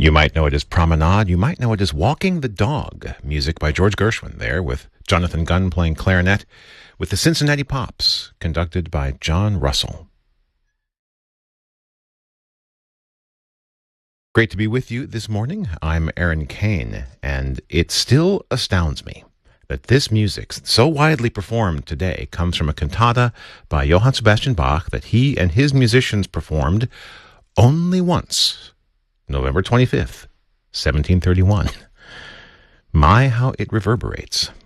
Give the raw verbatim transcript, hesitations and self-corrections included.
You might know it as Promenade. You might know it as Walking the Dog. Music by George Gershwin there with Jonathan Gunn playing clarinet with the Cincinnati Pops, conducted by John Russell. Great to be with you this morning. I'm Aaron Kane, and it still astounds me that this music, so widely performed today, comes from a cantata by Johann Sebastian Bach that he and his musicians performed only once, November twenty-fifth, seventeen thirty-one. My, how it reverberates.